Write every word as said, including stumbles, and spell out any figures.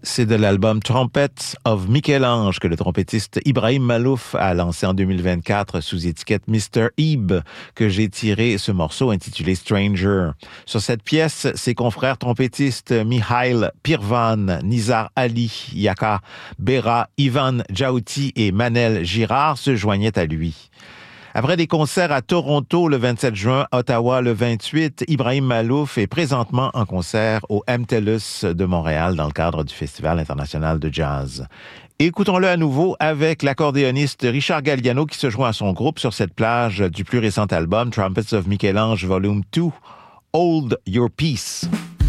C'est de l'album Trumpets of Michel-Ange que le trompettiste Ibrahim Malouf a lancé en deux mille vingt-quatre sous étiquette mister Ib que j'ai tiré ce morceau intitulé Stranger. Sur cette pièce, ses confrères trompettistes Mihail Pirvan, Nizar Ali, Yaka Bera, Ivan Djaouti et Manel Girard se joignaient à lui. Après des concerts à Toronto le vingt-sept juin, Ottawa le vingt-huit, Ibrahim Malouf est présentement en concert au M T E L U S de Montréal dans le cadre du Festival international de jazz. Écoutons-le à nouveau avec l'accordéoniste Richard Galliano qui se joint à son groupe sur cette plage du plus récent album Trumpets of Michel-Ange Volume deux, Hold Your Peace.